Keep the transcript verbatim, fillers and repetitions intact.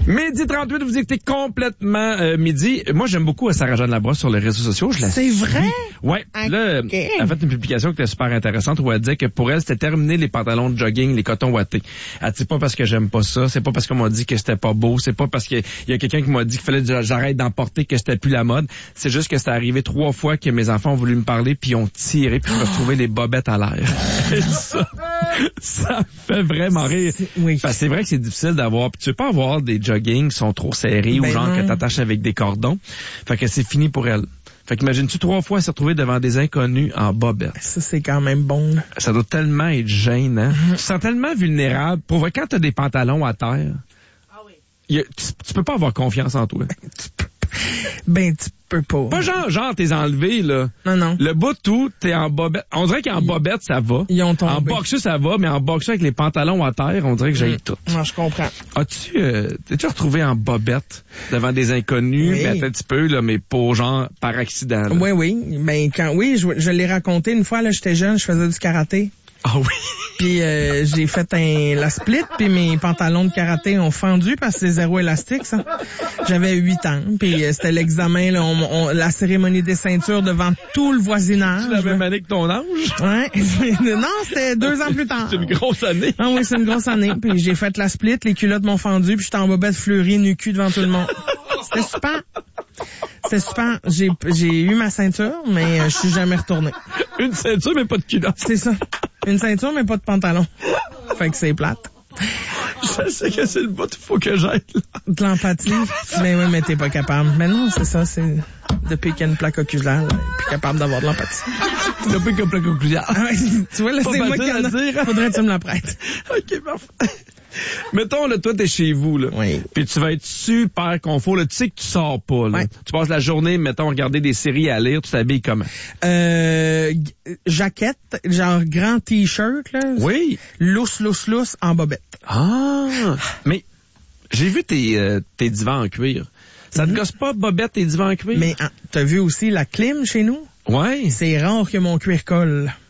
Midi trente-huit, vous écoutez complètement euh, midi. Moi, j'aime beaucoup Sarah-Jeanne Labrosse sur les réseaux sociaux. Je la C'est suis. vrai? Ouais. Okay. Là, elle a fait une publication qui était super intéressante où elle disait que pour elle, c'était terminé les pantalons de jogging, les cotons ouatés. Elle dit pas parce que j'aime pas ça, c'est pas parce qu'on m'a dit que c'était pas beau, c'est pas parce qu'il y a quelqu'un qui m'a dit qu'il fallait que j'arrête d'en porter que c'était plus la mode. C'est juste que c'est arrivé trois fois que mes enfants ont voulu me parler puis ont tiré puis je me suis trouvé les bobettes à l'air. ça, ça fait vraiment rire. C'est, oui. Parce que c'est vrai que c'est difficile d'avoir, tu veux pas avoir des joggings qui sont trop serrés ben ou genre non. que t'attaches avec des cordons. Fait que c'est fini pour elle. Fait qu'imagines-tu trois fois se retrouver devant des inconnus en bobette. Ça, c'est quand même bon. Là. Ça doit tellement être gênant. Mm-hmm. Tu te sens tellement vulnérable. Pour vrai, quand t'as des pantalons à terre, ah oui. y a, tu, tu peux pas avoir confiance en toi. Ben, tu peux pas. Pas genre, genre t'es enlevé, là. Non, non. Le bout de tout, t'es en bobette. On dirait qu'en bobette, ça va. Ils ont tombé. En boxeur, ça va, mais en boxeur avec les pantalons à terre, on dirait que j'ai mmh. tout. Non, je comprends. As-tu, euh, t'es-tu retrouvé en bobette devant des inconnus, oui. mais un petit peu, là, mais pas genre par accident, là? Oui, oui. Ben, quand, oui, je, je l'ai raconté une fois, là, j'étais jeune, je faisais du karaté. Ah oui. Puis euh, j'ai fait un la split, puis mes pantalons de karaté ont fendu parce que c'est zéro élastique, ça. J'avais huit ans, puis euh, c'était l'examen, là, on, on, la cérémonie des ceintures devant tout le voisinage. Tu l'avais année que ton âge? Ouais. Non, c'était deux ans plus tard. C'est une grosse année. Ah oui, c'est une grosse année. Puis j'ai fait la split, les culottes m'ont fendu, puis j'étais en bobette fleurie, nu-cul devant tout le monde. C'était super. C'était super. J'ai, j'ai eu ma ceinture, mais euh, je suis jamais retourné. Une ceinture, mais pas de culotte. C'est ça. Une ceinture, mais pas de pantalon. Fait que c'est plate. Je sais que c'est le bout qu'il faut que j'aille, là. De l'empathie. Mais oui, mais t'es pas capable. Mais non, c'est ça, c'est depuis qu'il y a une plaque oculaire, là, plus capable d'avoir de l'empathie. Depuis qu'il y a une plaque oculaire. Ah ouais, tu vois, là, pas c'est moi qui en a. dire. Faudrait que tu me la prêtes. OK, parfait. Mettons, là, toi, t'es chez vous, là. Oui. Puis tu vas être super confort, là. Tu sais que tu sors pas, là. Ouais. Tu passes la journée, mettons, à regarder des séries à lire. Tu t'habilles comment? Euh, jaquette, genre grand t-shirt, là. Oui. Lousse, lousse, lousse, en bobette. Ah! Mais, j'ai vu tes, euh, tes divans en cuir. Ça mm-hmm. te gosse pas, bobette, tes divans en cuir? Mais, hein, t'as vu aussi la clim chez nous? Ouais. C'est rare que mon cuir colle.